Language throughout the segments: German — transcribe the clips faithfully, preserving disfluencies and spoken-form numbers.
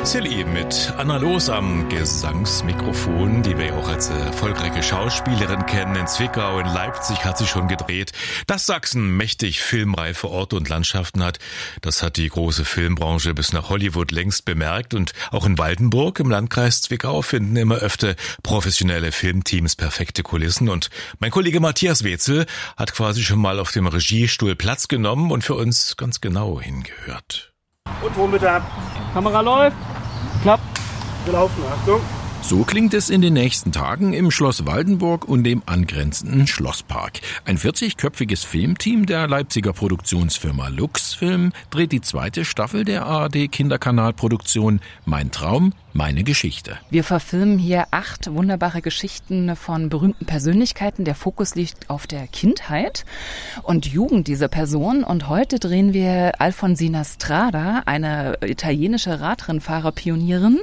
Silly mit Anna Loos am Gesangsmikrofon, die wir ja auch als erfolgreiche Schauspielerin kennen. In Zwickau, in Leipzig hat sie schon gedreht. Dass Sachsen mächtig filmreife Orte und Landschaften hat, das hat die große Filmbranche bis nach Hollywood längst bemerkt. Und auch in Waldenburg im Landkreis Zwickau finden immer öfter professionelle Filmteams perfekte Kulissen. Und mein Kollege Matthias Wetzel hat quasi schon mal auf dem Regiestuhl Platz genommen und für uns ganz genau hingehört. Und Ton bitte ab. Kamera läuft. Klappt. Wir laufen. Achtung. So klingt es in den nächsten Tagen im Schloss Waldenburg und dem angrenzenden Schlosspark. Ein vierzigköpfiges Filmteam der Leipziger Produktionsfirma Luxfilm dreht die zweite Staffel der A R D-Kinderkanalproduktion Mein Traum, meine Geschichte. Wir verfilmen hier acht wunderbare Geschichten von berühmten Persönlichkeiten. Der Fokus liegt auf der Kindheit und Jugend dieser Person. Und heute drehen wir Alfonsina Strada, eine italienische Radrennfahrer-Pionierin,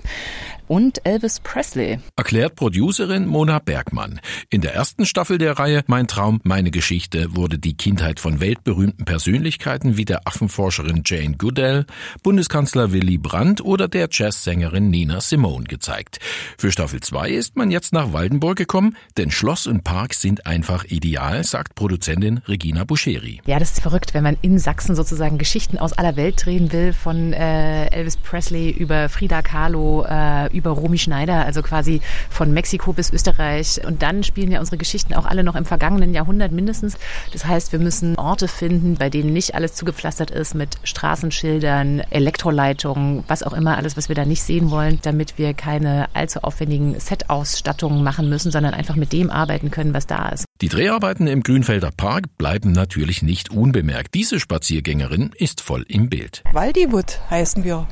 und Elvis Presley. Erklärt Producerin Mona Bergmann. In der ersten Staffel der Reihe Mein Traum, meine Geschichte wurde die Kindheit von weltberühmten Persönlichkeiten wie der Affenforscherin Jane Goodall, Bundeskanzler Willy Brandt oder der Jazzsängerin Nina Simone gezeigt. Für Staffel zwei ist man jetzt nach Waldenburg gekommen, denn Schloss und Park sind einfach ideal, sagt Produzentin Regina Buscheri. Ja, das ist verrückt, wenn man in Sachsen sozusagen Geschichten aus aller Welt drehen will, von äh, Elvis Presley über Frida Kahlo, äh, über Romy Schneider, also quasi von Mexiko bis Österreich. Und dann spielen ja unsere Geschichten auch alle noch im vergangenen Jahrhundert mindestens. Das heißt, wir müssen Orte finden, bei denen nicht alles zugepflastert ist mit Straßenschildern, Elektroleitungen, was auch immer, alles, was wir da nicht sehen wollen, damit wir keine allzu aufwendigen Set-Ausstattungen machen müssen, sondern einfach mit dem arbeiten können, was da ist. Die Dreharbeiten im Grünfelder Park bleiben natürlich nicht unbemerkt. Diese Spaziergängerin ist voll im Bild. Waldiwood heißen wir,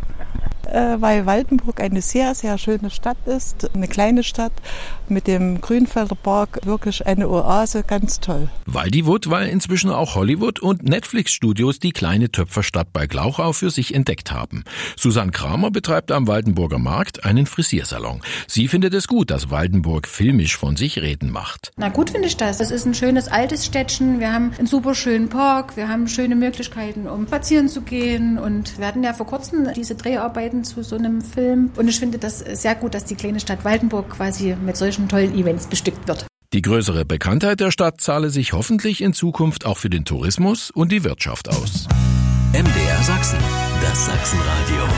äh, weil Waldenburg eine sehr, sehr schöne Stadt ist. Eine kleine Stadt mit dem Grünfelder Park, wirklich eine Oase, ganz toll. Waldiwood, weil inzwischen auch Hollywood und Netflix-Studios die kleine Töpferstadt bei Glauchau für sich entdeckt haben. Susanne Kramer betreibt am Waldenburger Markt einen Frisiersalon. Sie findet es gut, dass Waldenburg filmisch von sich reden macht. Na gut finde ich das. Das ist ein schönes altes Städtchen. Wir haben einen super schönen Park. Wir haben schöne Möglichkeiten, um spazieren zu gehen. Und wir hatten ja vor kurzem diese Dreharbeiten zu so einem Film. Und ich finde das sehr gut, dass die kleine Stadt Waldenburg quasi mit solchen tollen Events bestückt wird. Die größere Bekanntheit der Stadt zahle sich hoffentlich in Zukunft auch für den Tourismus und die Wirtschaft aus. M D R Sachsen, das Sachsenradio.